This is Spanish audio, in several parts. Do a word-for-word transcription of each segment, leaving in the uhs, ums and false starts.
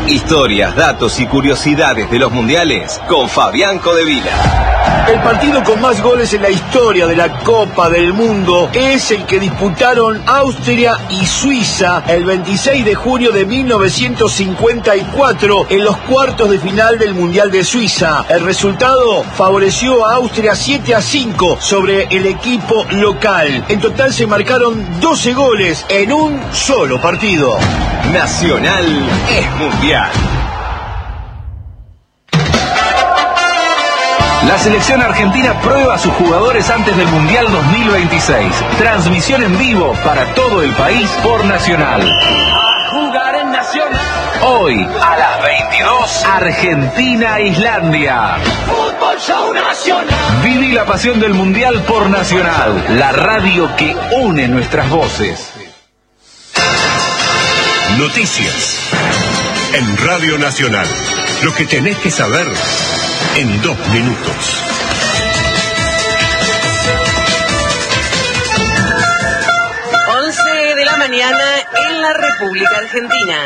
Historias, datos y curiosidades de los mundiales con Fabián Codevila. El partido con más goles en la historia de la Copa del Mundo es el que disputaron Austria y Suiza el veintiséis de junio de mil novecientos cincuenta y cuatro en los cuartos de final del Mundial de Suiza. El resultado favoreció a Austria siete a cinco sobre el equipo local. En total se marcaron doce goles en un solo partido. Nacional es mundial. La selección argentina prueba a sus jugadores antes del Mundial dos mil veintiséis. Transmisión en vivo para todo el país por Nacional. A jugar en Nacional. Hoy, a las veintidós, Argentina-Islandia. Fútbol Show Nacional. Viví la pasión del Mundial por Nacional, la radio que une nuestras voces. Noticias en Radio Nacional. Lo que tenés que saber en dos minutos. once de la mañana en la República Argentina.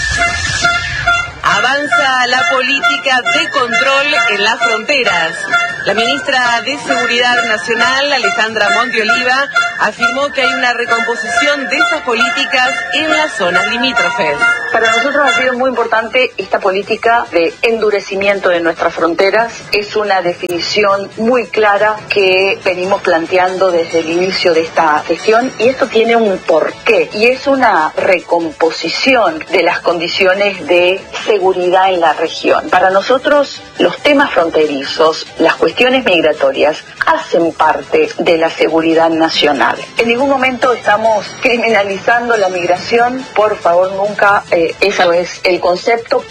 Avanza la política de control en las fronteras. La ministra de Seguridad Nacional, Alejandra Montioliva, afirmó que hay una recomposición de esas políticas en las zonas limítrofes. Para nosotros ha sido muy importante esta política de endurecimiento de nuestras fronteras. Es una definición muy clara que venimos planteando desde el inicio de esta gestión y esto tiene un porqué y es una recomposición de las condiciones de seguridad en la región. Para nosotros los temas fronterizos, las cuestiones migratorias hacen parte de la seguridad nacional. En ningún momento estamos criminalizando la migración, por favor nunca. Eh, Ese es el concepto.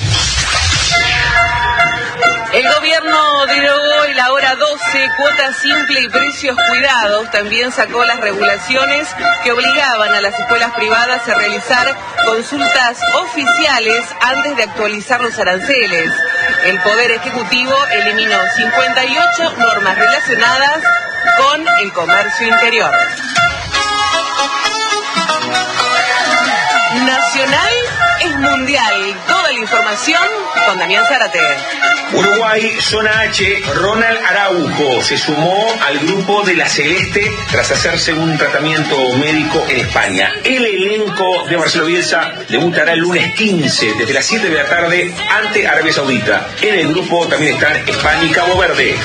El gobierno derogó el ahora doce, cuota simple y precios cuidados. También sacó las regulaciones que obligaban a las escuelas privadas a realizar consultas oficiales antes de actualizar los aranceles. El Poder Ejecutivo eliminó cincuenta y ocho normas relacionadas con el comercio interior. Nacional es mundial. Toda la información con Damián Zárate. Uruguay, zona H, Ronald Araujo se sumó al grupo de la Celeste tras hacerse un tratamiento médico en España. El elenco de Marcelo Bielsa debutará el lunes quince desde las siete de la tarde ante Arabia Saudita. En el grupo también están España y Cabo Verde.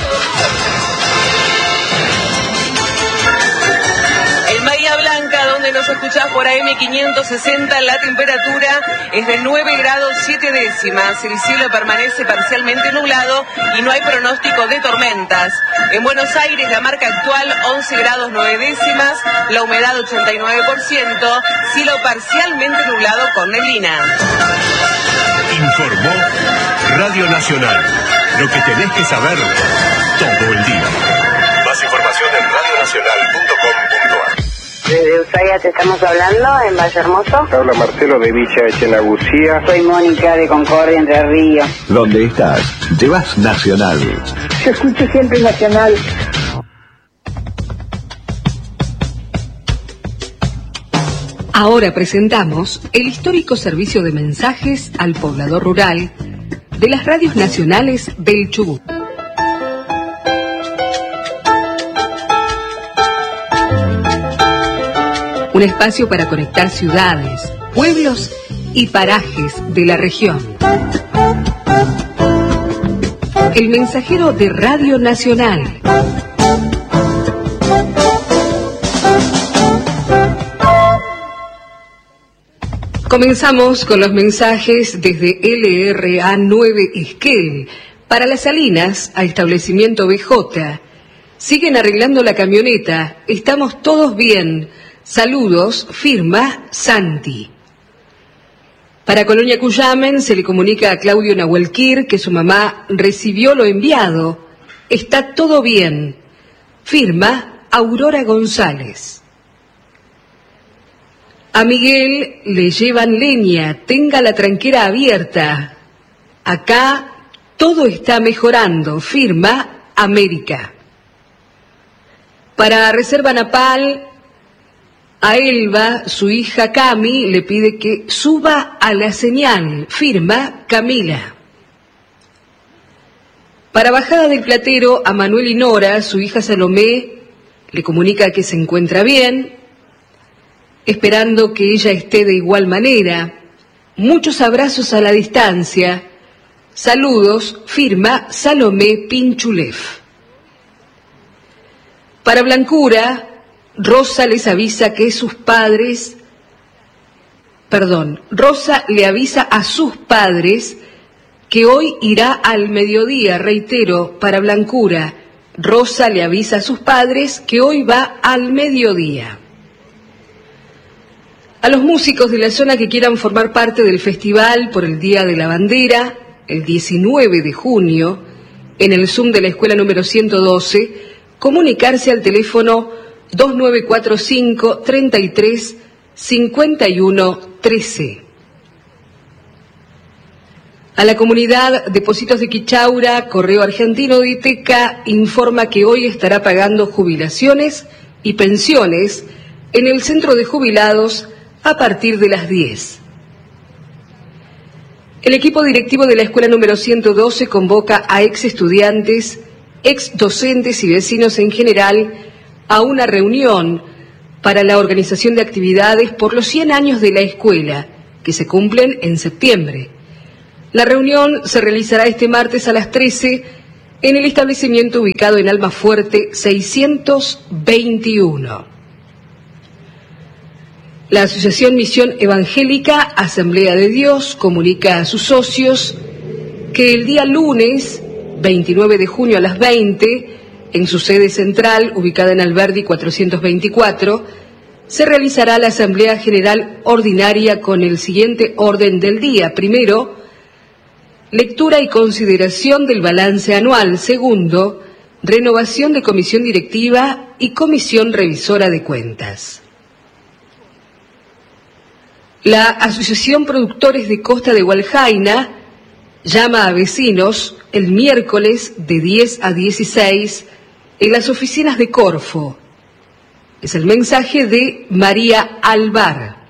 Donde nos escuchás por A M quinientos sesenta, la temperatura es de nueve grados siete décimas, el cielo permanece parcialmente nublado y no hay pronóstico de tormentas. En Buenos Aires la marca actual once grados nueve décimas, la humedad ochenta y nueve por ciento, cielo parcialmente nublado con neblina. Informó Radio Nacional. Lo que tenés que saber todo el día. Más información en radio nacional punto com punto a r. Desde Ushuaia te estamos hablando, en Valle Hermoso. Habla Marcelo de Villa Echenagucía. Soy Mónica de Concordia, Entre Ríos. ¿Dónde estás? Llevas Nacional. Yo escucho siempre Nacional. Ahora presentamos el histórico servicio de mensajes al poblador rural de las radios nacionales del Chubut. Un espacio para conectar ciudades, pueblos y parajes de la región. El mensajero de Radio Nacional. Comenzamos con los mensajes desde L R A nueve Esquel. Para las Salinas, a establecimiento B J. Siguen arreglando la camioneta. Estamos todos bien. Saludos, firma Santi. Para Colonia Cuyamen se le comunica a Claudio Nahuelquir que su mamá recibió lo enviado. Está todo bien. Firma Aurora González. A Miguel le llevan leña, tenga la tranquera abierta. Acá todo está mejorando. Firma América. Para Reserva Napal, A Elba, su hija Cami, le pide que suba a la señal. Firma Camila. Para Bajada del Platero, a Manuel y Nora, su hija Salomé, le comunica que se encuentra bien, esperando que ella esté de igual manera. Muchos abrazos a la distancia. Saludos, firma Salomé Pinchulef. Para Blancura, Rosa les avisa que sus padres, perdón, Rosa le avisa a sus padres que hoy irá al mediodía, reitero, para Blancura, Rosa le avisa a sus padres que hoy va al mediodía. A los músicos de la zona que quieran formar parte del festival por el Día de la Bandera, el diecinueve de junio, en el Zoom de la escuela número ciento doce, comunicarse al teléfono dos nueve cuatro cinco, treinta y tres, cincuenta y uno, trece. A la comunidad Depósitos de Quichaura, Correo Argentino de Iteca informa que hoy estará pagando jubilaciones y pensiones en el centro de jubilados a partir de las diez. El equipo directivo de la escuela número ciento doce convoca a ex estudiantes, ex docentes y vecinos en general a una reunión para la organización de actividades por los cien años de la escuela, que se cumplen en septiembre. La reunión se realizará este martes a las trece en el establecimiento ubicado en Almafuerte seiscientos veintiuno. La Asociación Misión Evangélica Asamblea de Dios comunica a sus socios que el día lunes veintinueve de junio a las veinte, en su sede central, ubicada en Alberdi cuatrocientos veinticuatro, se realizará la Asamblea General Ordinaria con el siguiente orden del día. Primero, lectura y consideración del balance anual. Segundo, renovación de comisión directiva y comisión revisora de cuentas. La Asociación Productores de Costa de Hualjaina llama a vecinos el miércoles de diez a dieciséis en las oficinas de Corfo. Es el mensaje de María Alvar.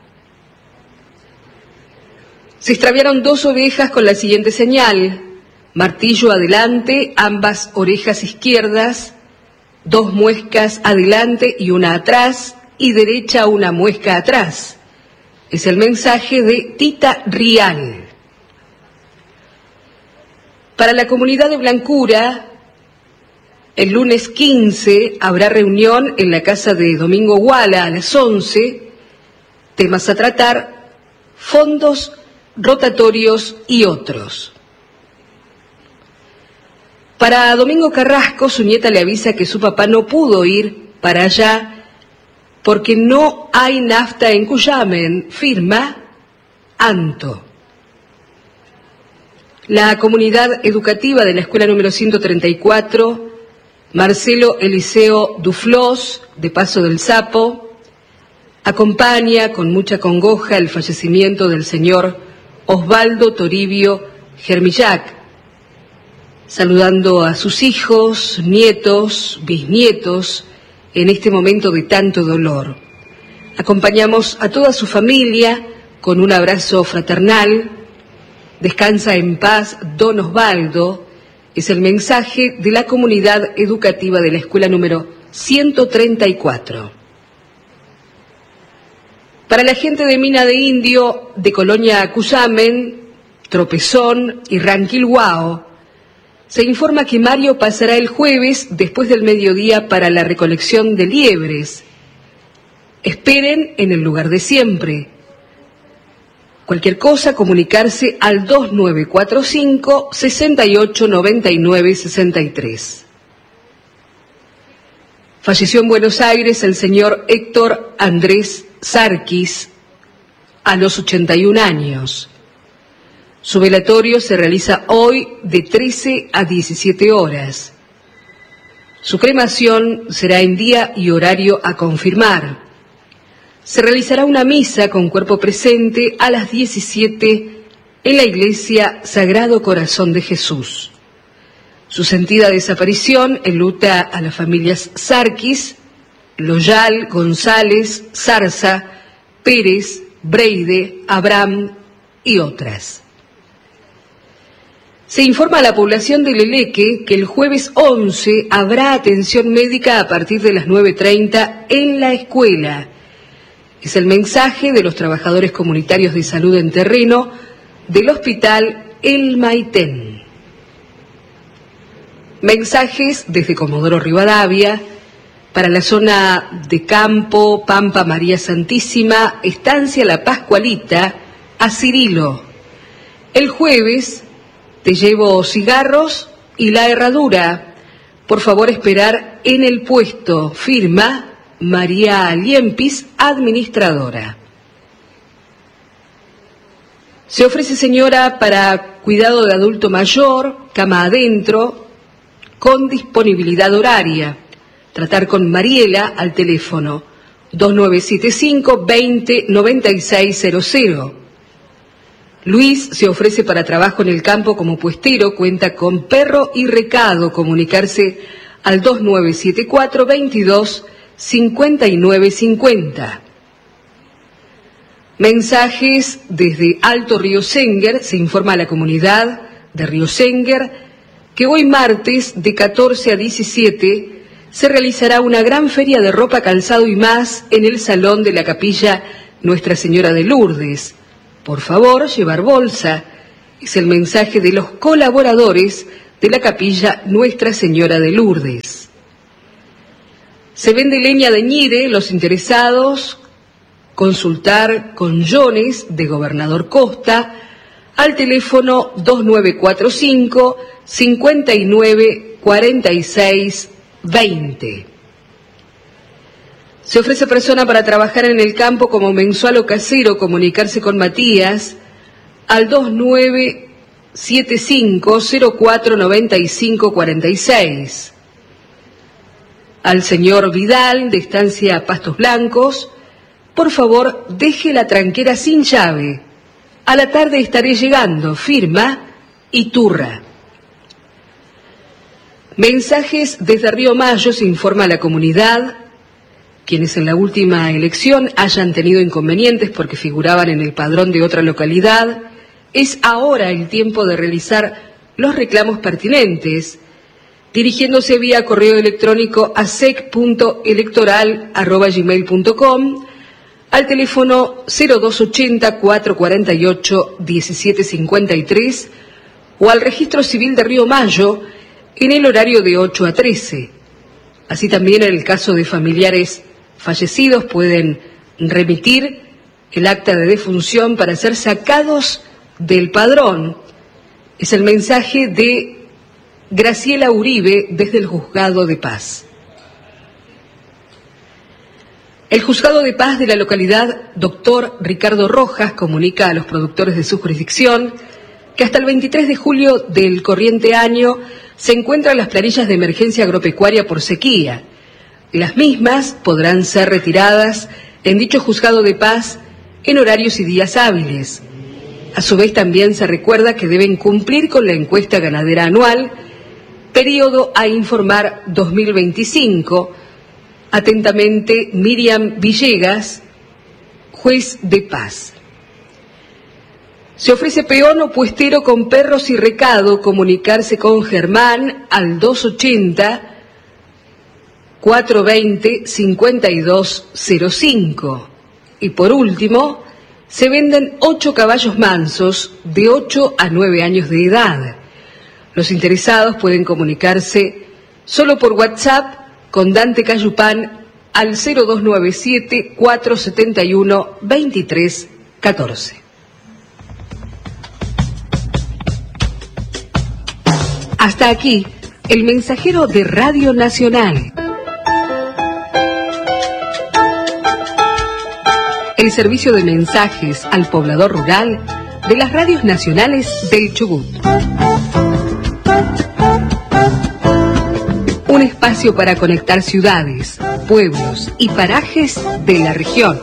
Se extraviaron dos ovejas con la siguiente señal: martillo adelante, ambas orejas izquierdas, dos muescas adelante y una atrás, y derecha una muesca atrás. Es el mensaje de Tita Rial. Para la comunidad de Blancura, el lunes quince habrá reunión en la casa de Domingo Guala a las once, temas a tratar, fondos rotatorios y otros. Para Domingo Carrasco, su nieta le avisa que su papá no pudo ir para allá porque no hay nafta en Cuyamen, firma Anto. La comunidad educativa de la escuela número ciento treinta y cuatro, Marcelo Eliseo Duflos, de Paso del Sapo, acompaña con mucha congoja el fallecimiento del señor Osvaldo Toribio Germillac, saludando a sus hijos, nietos, bisnietos, en este momento de tanto dolor. Acompañamos a toda su familia con un abrazo fraternal. Descansa en paz, don Osvaldo, es el mensaje de la comunidad educativa de la escuela número ciento treinta y cuatro. Para la gente de Mina de Indio, de Colonia Cuyamen, Tropezón y Ranquilhuao, se informa que Mario pasará el jueves después del mediodía para la recolección de liebres. Esperen en el lugar de siempre. Cualquier cosa, comunicarse al dos nueve cuatro cinco, seis ocho nueve nueve seis tres. Falleció en Buenos Aires el señor Héctor Andrés Sarkis a los ochenta y un años. Su velatorio se realiza hoy de trece a diecisiete horas. Su cremación será en día y horario a confirmar. Se realizará una misa con cuerpo presente a las diecisiete en la iglesia Sagrado Corazón de Jesús. Su sentida desaparición enluta a las familias Sarkis Loyal, González, Zarza, Pérez, Breide, Abraham y otras. Se informa a la población de Leleque que el jueves once habrá atención médica a partir de las nueve treinta en la escuela. Es el mensaje de los trabajadores comunitarios de salud en terreno del Hospital El Maitén. Mensajes desde Comodoro Rivadavia para la zona de Campo, Pampa María Santísima, Estancia La Pascualita, a Cirilo. El jueves te llevo cigarros y la herradura. Por favor, esperar en el puesto. Firma María Liempis, administradora. Se ofrece, señora, para cuidado de adulto mayor, cama adentro, con disponibilidad horaria. Tratar con Mariela al teléfono dos nueve siete cinco, veinte, noventa y seis cero cero. Luis se ofrece para trabajo en el campo como puestero, cuenta con perro y recado, comunicarse al dos nueve siete cuatro, veintidós, cincuenta y nueve cincuenta. Mensajes desde Alto Río Senguer, se informa a la comunidad de Río Senguer que hoy martes de catorce a diecisiete se realizará una gran feria de ropa, calzado y más en el salón de la capilla Nuestra Señora de Lourdes. Por favor, llevar bolsa. Es el mensaje de los colaboradores de la capilla Nuestra Señora de Lourdes. Se vende leña de ñire, los interesados consultar con Jones de Gobernador Costa al teléfono dos nueve cuatro cinco, cincuenta y nueve, cuarenta y seis, veinte. Se ofrece persona para trabajar en el campo como mensual o casero, comunicarse con Matías al dos nueve siete cinco, cero cuatro, noventa y cinco, cuarenta y seis. Al señor Vidal de Estancia Pastos Blancos, por favor, deje la tranquera sin llave. A la tarde estaré llegando. Firma Iturra. Mensajes desde Río Mayo, se informa a la comunidad. Quienes en la última elección hayan tenido inconvenientes porque figuraban en el padrón de otra localidad, es ahora el tiempo de realizar los reclamos pertinentes, dirigiéndose vía correo electrónico a sec punto electoral arroba gmail punto com, al teléfono cero dos ochenta, cuatrocientos cuarenta y ocho, diecisiete cincuenta y tres o al registro civil de Río Mayo en el horario de ocho a trece. Así también en el caso de familiares fallecidos pueden remitir el acta de defunción para ser sacados del padrón. Es el mensaje de Graciela Uribe desde el Juzgado de Paz. El Juzgado de Paz de la localidad Doctor Ricardo Rojas comunica a los productores de su jurisdicción que hasta el veintitrés de julio del corriente año se encuentran las planillas de emergencia agropecuaria por sequía. Las mismas podrán ser retiradas en dicho Juzgado de Paz en horarios y días hábiles. A su vez también se recuerda que deben cumplir con la encuesta ganadera anual, periodo a informar dos mil veinticinco. Atentamente, Miriam Villegas, juez de paz. Se ofrece peón o puestero con perros y recado, comunicarse con Germán al dos ochenta, cuatrocientos veinte, cincuenta y dos cero cinco. Y por último, se venden ocho caballos mansos de ocho a nueve años de edad. Los interesados pueden comunicarse solo por WhatsApp con Dante Cayupán al cero dos nueve siete, cuatrocientos setenta y uno, veintitrés catorce. Hasta aquí, el mensajero de Radio Nacional. El servicio de mensajes al poblador rural de las radios nacionales del Chubut. Un espacio para conectar ciudades, pueblos y parajes de la región.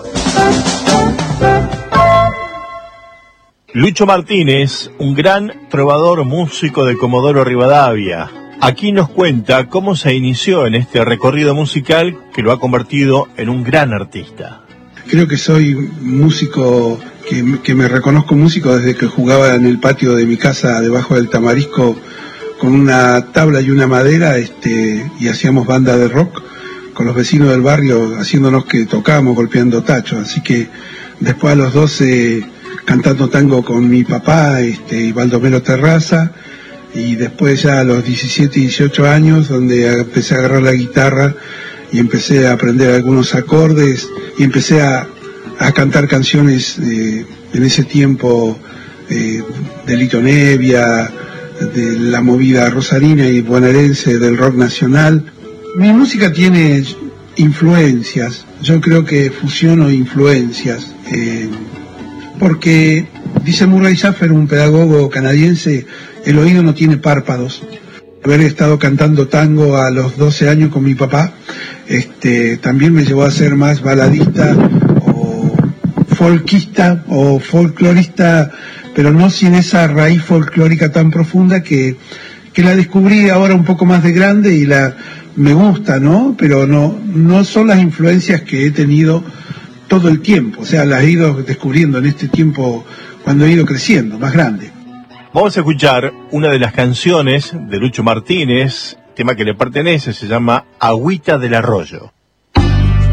Lucho Martínez, un gran trovador músico de Comodoro Rivadavia. Aquí nos cuenta cómo se inició en este recorrido musical que lo ha convertido en un gran artista. Creo que soy músico, que, que me reconozco músico desde que jugaba en el patio de mi casa debajo del tamarisco con una tabla y una madera, este, y hacíamos banda de rock con los vecinos del barrio, haciéndonos que tocábamos, golpeando tachos. Así que después a los doce cantando tango con mi papá, este, y Baldomero Terraza, y después ya a los diecisiete, dieciocho años, donde empecé a agarrar la guitarra y empecé a aprender algunos acordes y empecé a, a cantar canciones eh, en ese tiempo eh, de Lito Nevia, de la movida rosarina y bonaerense, del rock nacional. Mi música tiene influencias, yo creo que fusiono influencias, eh, porque dice Murray Schafer, un pedagogo canadiense, el oído no tiene párpados. Haber estado cantando tango a los doce años con mi papá, este, también me llevó a ser más baladista o folkista o folclorista, pero no sin esa raíz folclórica tan profunda que, que la descubrí ahora un poco más de grande y la me gusta, ¿no? Pero no, no son las influencias que he tenido todo el tiempo, o sea, las he ido descubriendo en este tiempo cuando he ido creciendo, más grande. Vamos a escuchar una de las canciones de Lucho Martínez, tema que le pertenece, se llama Agüita del Arroyo.